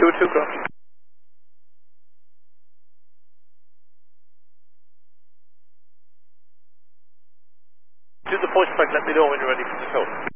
2 cross. Do the voice break, let me know when you're ready for the show.